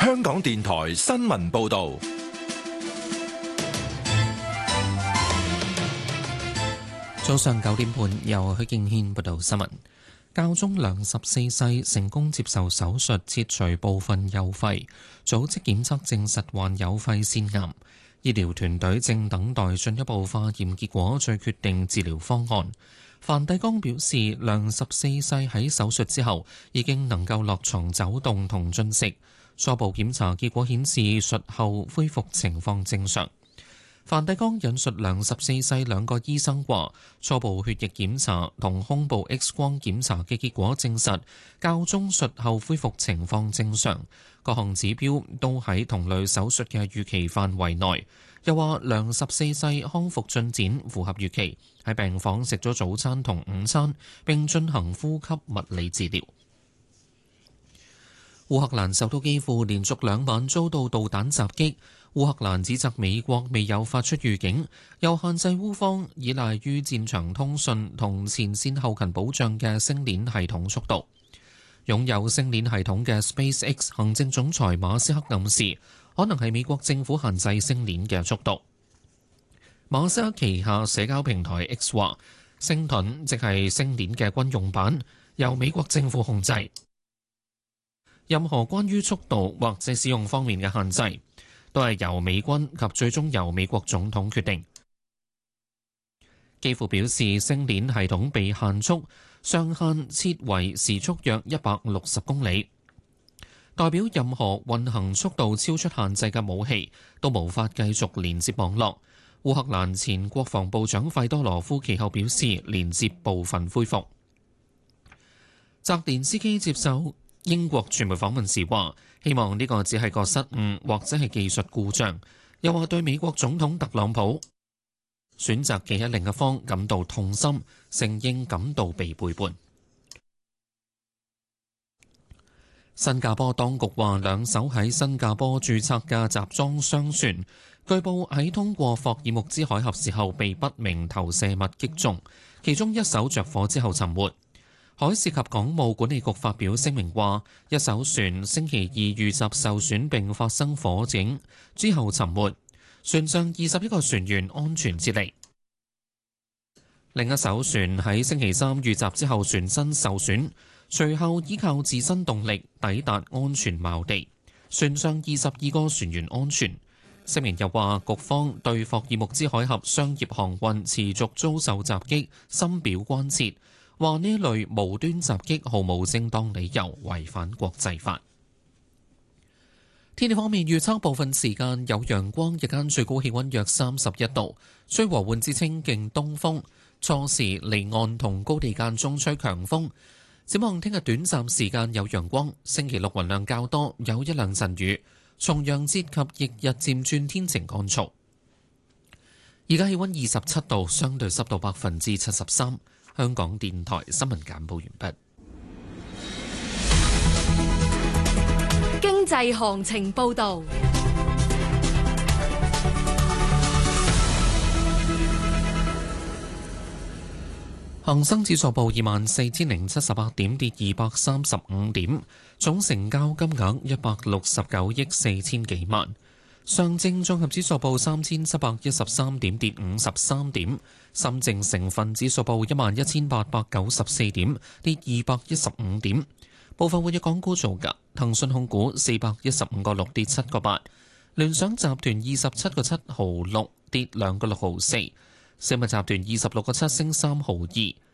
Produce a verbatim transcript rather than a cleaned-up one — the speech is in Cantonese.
香港電台新聞報道。 早上九點半，由許敬軒報道新聞。教宗良十四世成功接受手術切除部分右肺，組織檢測證實患有肺腺癌。醫療團隊正等待進一步化驗結果，再決定治療方案。梵蒂岡表示，良十四世喺手術之後已經能夠落床走動同進食。初步檢查結果顯示，術後恢復情況正常。梵蒂岡引述良十四世兩個醫生話，初步血液檢查同胸部 X 光檢查嘅結果證實，教宗術後恢復情況正常，各項指標都喺同類手術嘅預期範圍內。又話良十四世康復進展符合預期，喺病房食咗早餐同午餐，並進行呼吸物理治療。烏克蘭首都基輔連續兩晚遭到導彈襲擊。烏克蘭指責美國未有發出預警，又限制烏方依賴於戰場通訊同前線後勤保障嘅星鏈系統速度。擁有星鏈系統嘅 SpaceX 行政總裁馬斯克暗示，可能係美國政府限制星鏈嘅速度。馬斯克旗下社交平台 X 話，星盾即係星鏈嘅軍用版，由美國政府控制。任何關於速度或者使用方面嘅限制，都係由美軍及最終由美國總統決定。基輔表示，星鏈系統被限速，上限設為時速約一百六十公里，代表任何運行速度超出限制嘅武器都無法繼續連接網絡。烏克蘭前國防部長費多羅夫其後表示，連接部分恢復。澤連斯基接受英國傳媒訪問時話，希望呢個只係個失誤或者係技術故障，又話對美國總統特朗普選擇企喺另一方感到痛心，承認感到被背叛。新加坡當局話，兩艘喺新加坡註冊嘅集裝箱船，據報喺通過霍爾木茲海峽時候被不明投射物擊中，其中一艘着火之後沉沒。海事及港務管理局發表聲明話，一艘船星期二遇襲受損並發生火警，之後沉沒，船上二十一個船員安全撤離。另一艘船喺星期三遇襲之後船身受損，隨後依靠自身動力抵達安全錨地，船上二十二個船員安全。聲明又話，局方對霍爾木茲海峽商業航運持續遭受襲擊深表關切，話呢類無端襲擊毫無正當理由，違反國際法。天氣方面預測，部分時間有陽光，日間最高氣溫約三十一度，吹和緩至清勁東風，初時離岸同高地間中吹強風。展望聽日短暫時間有陽光，星期六雲量較多，有一兩陣雨。重陽節及翌日漸轉天晴乾燥。而家氣溫二十七度，相對濕度百分之七十三。香港電台新聞簡報完畢。 經濟行情報導。 恒生指數報二萬四千零七十八點，跌二百三十五點，總成交金額一百六十九億四千幾萬。上證綜合指數報三千七百一十三點，跌五十三點。深證成分指數報一萬一千八百九十四點，跌二百一十五點。部分活躍港股做價，騰訊控股四百一十五個六跌七個八，聯想集團二十七個七毫六跌兩個六毫四，食物集團二十六個七升三毫二，